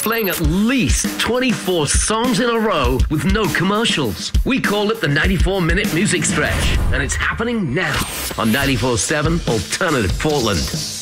playing at least 24 songs in a row with no commercials. We call it the 94-minute music stretch, and it's happening now on 94.7 Alternative Portland.